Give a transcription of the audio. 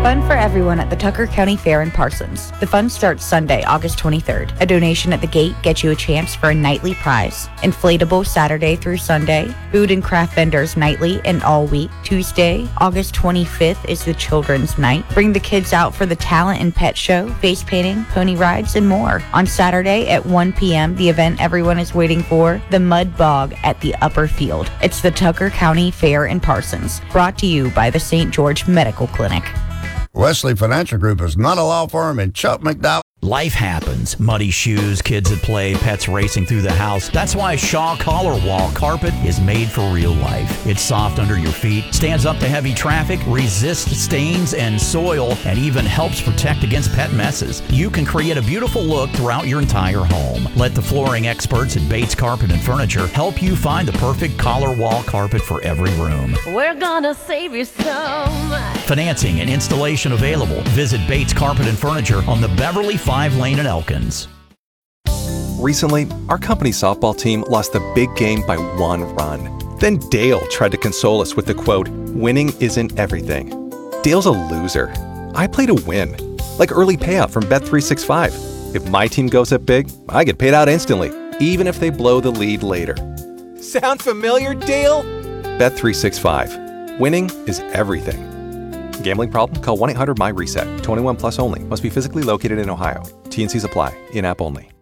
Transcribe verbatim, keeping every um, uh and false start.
Fun for everyone at the Tucker County Fair in Parsons. The fun starts Sunday, August twenty-third. A donation at the gate gets you a chance for a nightly prize. Inflatable Saturday through Sunday. Food and craft vendors nightly and all week. Tuesday, August twenty-fifth is the children's night. Bring the kids out for the talent and pet show, face painting, pony rides, and more. On Saturday at one p.m., the event everyone is waiting for, the Mud Bog at the Upper Field. It's the Tucker County Fair in Parsons. Brought to you by the Saint George Medical Clinic. Wesley Financial Group is not a law firm in Chuck McDowell. Life happens. Muddy shoes, kids at play, pets racing through the house. That's why Shaw Collar Wall Carpet is made for real life. It's soft under your feet, stands up to heavy traffic, resists stains and soil, and even helps protect against pet messes. You can create a beautiful look throughout your entire home. Let the flooring experts at Bates Carpet and Furniture help you find the perfect collar wall carpet for every room. We're gonna save you so much. Financing and installation available. Visit Bates Carpet and Furniture on the Beverly five Lane in Elkins. Recently, our company softball team lost the big game by one run. Then Dale tried to console us with the quote, "Winning isn't everything." Dale's a loser. I play to win, like early payout from Bet three sixty-five. If my team goes up big, I get paid out instantly, even if they blow the lead later. Sound familiar, Dale? Bet three sixty-five. Winning is everything. Gambling problem? Call one eight hundred M Y RESET. twenty-one plus only. Must be physically located in Ohio. T and C's apply. In-app only.